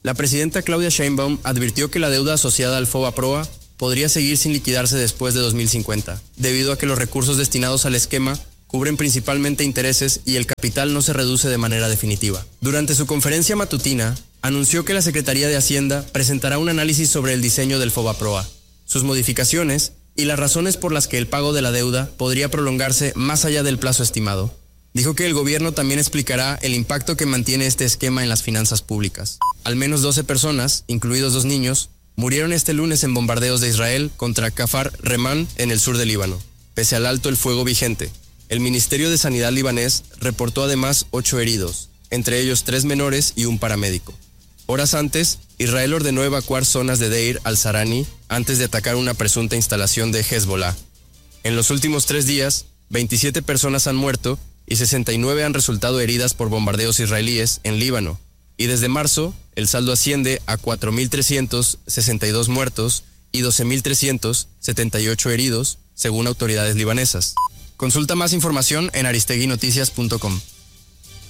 La presidenta Claudia Sheinbaum advirtió que la deuda asociada al FOBAPROA podría seguir sin liquidarse después de 2050, debido a que los recursos destinados al esquema cubren principalmente intereses y el capital no se reduce de manera definitiva. Durante su conferencia matutina, anunció que la Secretaría de Hacienda presentará un análisis sobre el diseño del FOBAPROA, sus modificaciones y las razones por las que el pago de la deuda podría prolongarse más allá del plazo estimado. Dijo que el gobierno también explicará el impacto que mantiene este esquema en las finanzas públicas. Al menos 12 personas, incluidos 2 niños, murieron este lunes en bombardeos de Israel contra Kfar Reman en el sur del Líbano, pese al alto el fuego vigente. El Ministerio de Sanidad libanés reportó además 8 heridos, entre ellos 3 menores y un paramédico. Horas antes, Israel ordenó evacuar zonas de Deir al-Sarani antes de atacar una presunta instalación de Hezbollah. En los últimos 3 días, 27 personas han muerto y 69 han resultado heridas por bombardeos israelíes en Líbano. Y desde marzo, el saldo asciende a 4.362 muertos y 12.378 heridos, según autoridades libanesas. Consulta más información en aristeguinoticias.com.